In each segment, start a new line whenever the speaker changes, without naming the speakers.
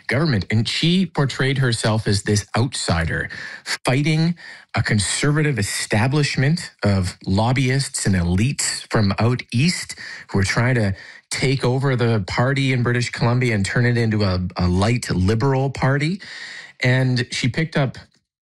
government. And she portrayed herself as this outsider fighting a conservative establishment of lobbyists and elites from out east who are trying to take over the party in British Columbia and turn it into a light liberal party. And she picked up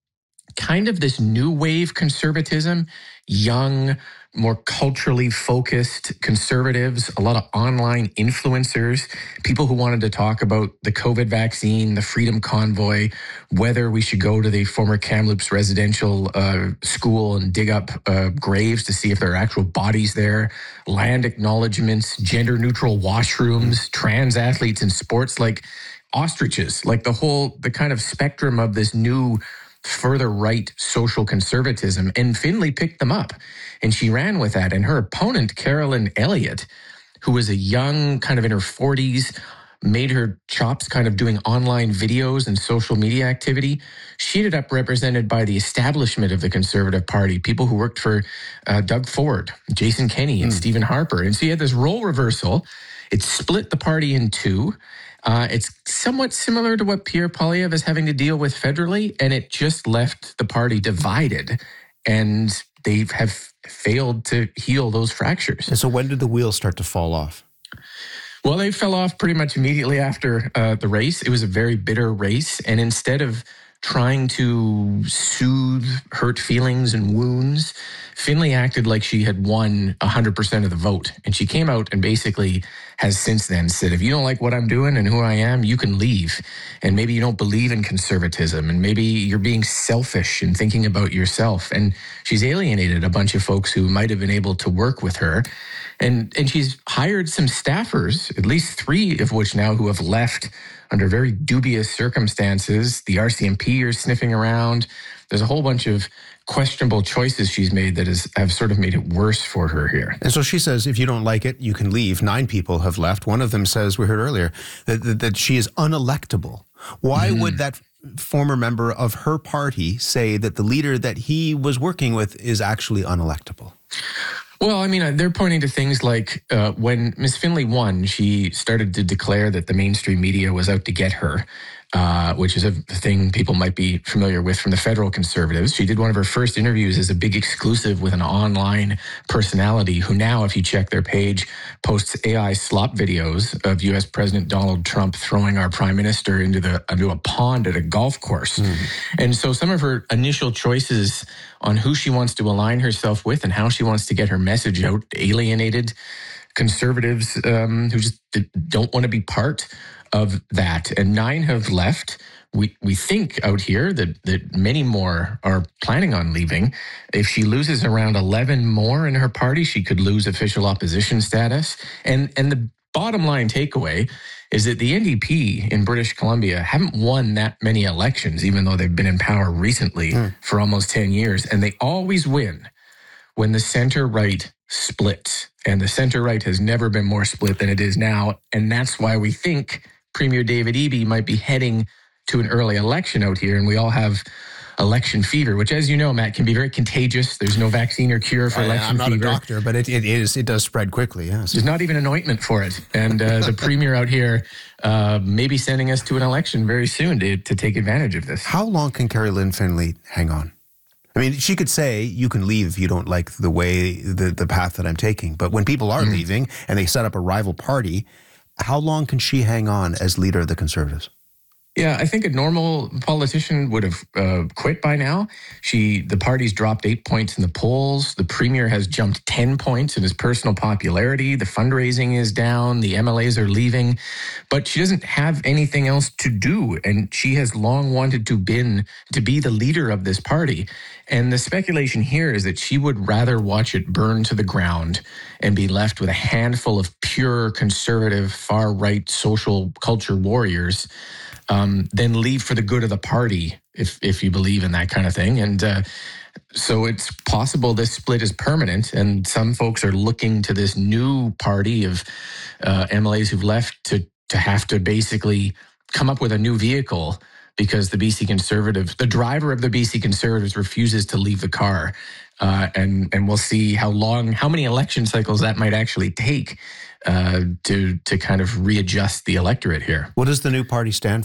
kind of this new wave conservatism, young, more culturally focused conservatives, a lot of online influencers, people who wanted to talk about the COVID vaccine, the Freedom Convoy, whether we should go to the former Kamloops residential school and dig up graves to see if there are actual bodies there, land acknowledgements, gender neutral washrooms, trans athletes in sports, like ostriches, like the kind of spectrum of this new further right social conservatism. And Finlay picked them up and she ran with that. And her opponent, Carolyn Elliott, who was a young, kind of in her 40s, made her chops kind of doing online videos and social media activity. She ended up represented by the establishment of the Conservative Party, people who worked for Doug Ford, Jason Kenney, and Stephen Harper. And so you had this role reversal. It split the party in two. It's somewhat similar to what Pierre Poilievre is having to deal with federally, and it just left the party divided, and they have failed to heal those fractures.
And so when did the wheels start to fall off?
Well, they fell off pretty much immediately after the race. It was a very bitter race, and instead of trying to soothe hurt feelings and wounds, Finlay acted like she had won 100% of the vote. And she came out and basically has since then said, if you don't like what I'm doing and who I am, you can leave. And maybe you don't believe in conservatism, and maybe you're being selfish and thinking about yourself. And she's alienated a bunch of folks who might have been able to work with her. And she's hired some staffers, at least 3 of which now who have left under very dubious circumstances. The RCMP are sniffing around. There's a whole bunch of questionable choices she's made that have sort of made it worse for her here.
And so she says, if you don't like it, you can leave. 9 people have left. One of them says, we heard earlier, that she is unelectable. Why would that former member of her party say that the leader that he was working with is actually unelectable?
Well, I mean, they're pointing to things like when Ms. Finlay won, she started to declare that the mainstream media was out to get her, which is a thing people might be familiar with from the federal Conservatives. She did one of her first interviews as a big exclusive with an online personality who now, if you check their page, posts AI slop videos of U.S. President Donald Trump throwing our prime minister into a pond at a golf course. And so some of her initial choices on who she wants to align herself with and how she wants to get her message out, alienated conservatives who just don't want to be part of that. And 9 have left. We think out here that many more are planning on leaving. If she loses around 11 more in her party, she could lose official opposition status. And the bottom line takeaway is that the NDP in British Columbia haven't won that many elections, even though they've been in power recently for almost 10 years. And they always win when the center-right splits. And the center-right has never been more split than it is now. And that's why we think Premier David Eby might be heading to an early election out here. And we all have election fever, which, as you know, Matt, can be very contagious. There's no vaccine or cure for election fever.
I'm not a doctor, but it does spread quickly, yes.
There's not even an ointment for it. And the premier out here may be sending us to an election very soon to take advantage of this.
How long can Carolyn Finlay hang on? I mean, she could say, you can leave if you don't like the way, the path that I'm taking. But when people are leaving and they set up a rival party, how long can she hang on as leader of the Conservatives?
Yeah, I think a normal politician would have quit by now. The party's dropped 8 points in the polls. The premier has jumped 10 points in his personal popularity. The fundraising is down. The MLAs are leaving. But she doesn't have anything else to do. And she has long wanted to be the leader of this party. And the speculation here is that she would rather watch it burn to the ground and be left with a handful of pure conservative, far-right social culture warriors then leave for the good of the party, if you believe in that kind of thing. And so it's possible this split is permanent, and some folks are looking to this new party of MLAs who've left to have to basically come up with a new vehicle because the BC Conservatives, the driver of the BC Conservatives refuses to leave the car. And we'll see how many election cycles that might actually take to kind of readjust the electorate here.
What does the new party stand for?